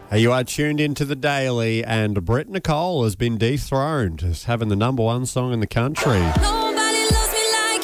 You are tuned into The Daily, and Brett Nicole has been dethroned as having the number one song in the country. Nobody loves me like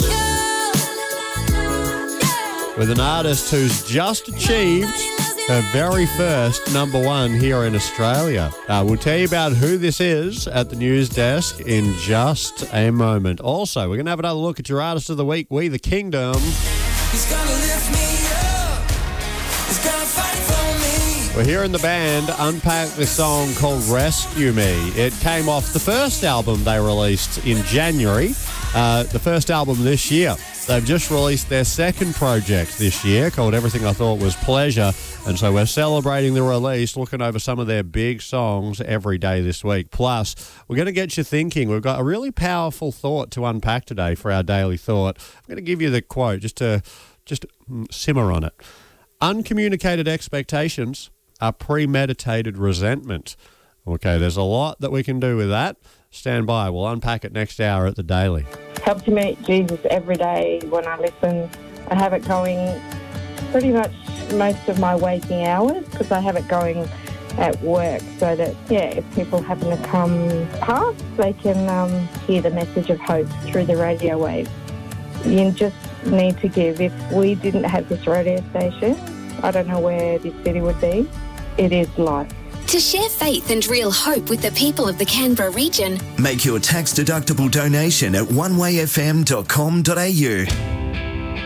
you. With an artist who's just achieved her very first number one here in Australia. We'll tell you about who this is at the news desk in just a moment. Also, we're going to have another look at your Artist of the Week, We the Kingdom. He's gonna lift me up. He's gonna fight for me. We're hearing the band unpack this song called Rescue Me. It came off the first album they released in January, the first album this year. They've just released their second project this year called Everything I Thought Was Pleasure, and so we're celebrating the release, looking over some of their big songs every day this week. Plus, we're going to get you thinking. We've got a really powerful thought to unpack today for our daily thought. I'm going to give you the quote just to simmer on it. Uncommunicated expectations are premeditated resentment. Okay, there's a lot that we can do with that. Stand by. We'll unpack it next hour at The Daily. Help to meet Jesus every day when I listen. I have it going pretty much most of my waking hours because I have it going at work so that, if people happen to come past, they can hear the message of hope through the radio waves. You just need to give. If we didn't have this radio station, I don't know where this city would be. It is life. To share faith and real hope with the people of the Canberra region, Make your tax-deductible donation at onewayfm.com.au.